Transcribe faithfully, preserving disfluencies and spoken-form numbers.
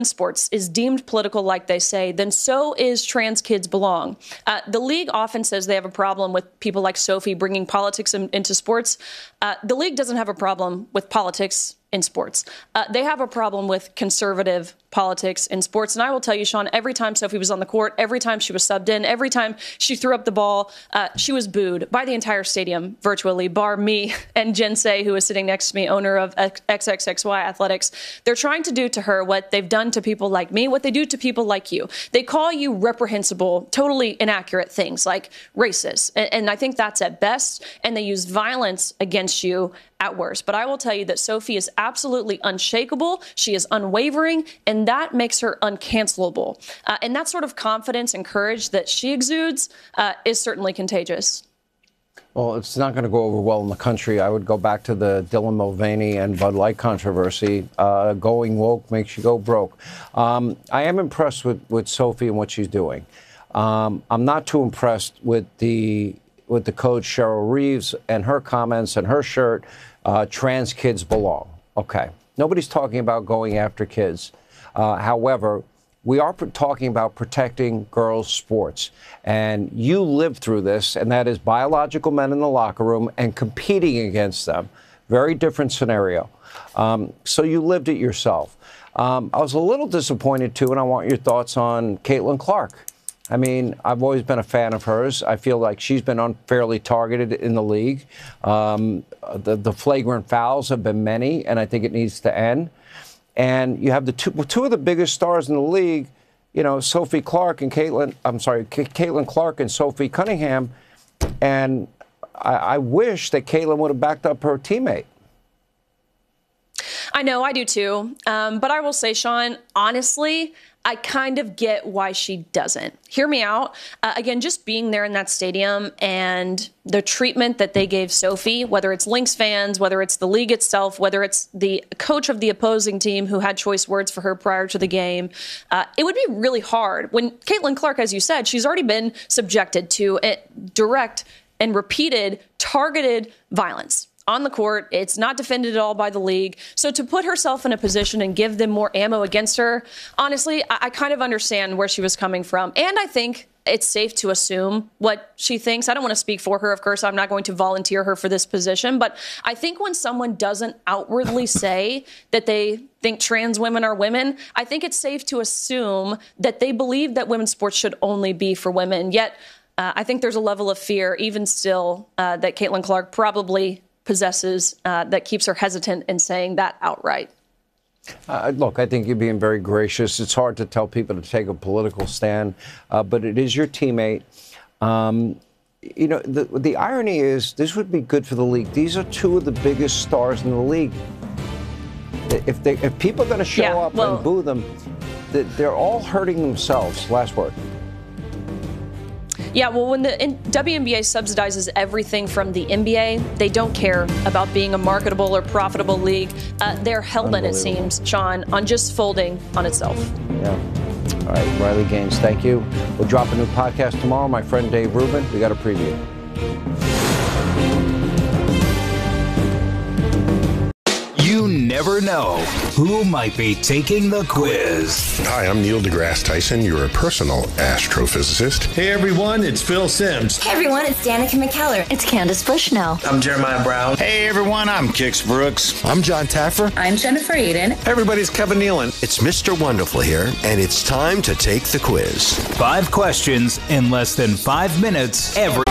sports is deemed political, like they say, then so is trans kids belong. Uh, the league often says they have a problem with people like Sophie bringing politics in, into sports. Uh, the league doesn't have a problem with politics in sports. Uh, they have a problem with conservative politics in sports. And I will tell you, Sean, every time Sophie was on the court, every time she was subbed in, every time she threw up the ball, uh, she was booed by the entire stadium virtually, bar me and Jen Say, who is sitting next to me, owner of X X X Y Athletics. They're trying to do to her what they've done to people like me, what they do to people like you. They call you reprehensible, totally inaccurate things like racist. And, and I think that's at best. And they use violence against you at worst. But I will tell you that Sophie is absolutely unshakable. She is unwavering, and that makes her uncancelable. Uh, and that sort of confidence and courage that she exudes uh, is certainly contagious. Well, it's not going to go over well in the country. I would go back to the Dylan Mulvaney and Bud Light controversy. Uh, going woke makes you go broke. Um, I am impressed with, with Sophie and what she's doing. Um, I'm not too impressed with the with the coach, Cheryl Reeves, and her comments and her shirt. Uh, trans kids belong. Okay. Nobody's talking about going after kids. Uh, however, we are talking about protecting girls' sports. And you lived through this, and that is biological men in the locker room and competing against them. Very different scenario. Um, so you lived it yourself. Um, I was a little disappointed, too, and I want your thoughts on Caitlin Clark. I mean, I've always been a fan of hers. I feel like she's been unfairly targeted in the league. Um, the, the flagrant fouls have been many, and I think it needs to end. And you have the two, two of the biggest stars in the league, you know, Sophie Clark and Caitlin, I'm sorry, Caitlin Clark and Sophie Cunningham. And I, I wish that Caitlin would have backed up her teammate. I know, I do too. Um, but I will say, Sean, honestly, I kind of get why she doesn't. Hear me out. Uh, again, just being there in that stadium and the treatment that they gave Sophie, whether it's Lynx fans, whether it's the league itself, whether it's the coach of the opposing team who had choice words for her prior to the game, uh, it would be really hard. When Caitlin Clark, as you said, she's already been subjected to direct and repeated targeted violence on the court. It's not defended at all by the league. So to put herself in a position and give them more ammo against her, honestly, I, I kind of understand where she was coming from. And I think it's safe to assume what she thinks. I don't want to speak for her. Of course, I'm not going to volunteer her for this position. But I think when someone doesn't outwardly say that they think trans women are women, I think it's safe to assume that they believe that women's sports should only be for women. Yet, uh, I think there's a level of fear, even still, uh, that Caitlin Clark probably possesses uh, that keeps her hesitant in saying that outright. Uh, look, I think you're being very gracious. It's hard to tell people to take a political stand, uh, but it is your teammate. Um, you know, the, the irony is this would be good for the league. These are two of the biggest stars in the league. If, they, if people are going to show yeah, up well, and boo them, they're all hurting themselves. Last word. Yeah, well, when the W N B A subsidizes everything from the N B A, they don't care about being a marketable or profitable league. Uh, they're hell-bent, it seems, Sean, on just folding on itself. Yeah. All right, Riley Gaines, thank you. We'll drop a new podcast tomorrow. My friend Dave Rubin, we got a preview. You never know who might be taking the quiz. Hi, I'm Neil deGrasse Tyson, your personal astrophysicist. Hey everyone, it's Phil Simms. Hey everyone, it's Danica McKellar. It's Candace Bushnell. I'm Jeremiah Brown. Hey everyone, I'm Kix Brooks. I'm John Taffer. I'm Jennifer Aiden. Hey everybody, it's Kevin Nealon. It's Mister Wonderful here, and it's time to take the quiz. Five questions in less than five minutes every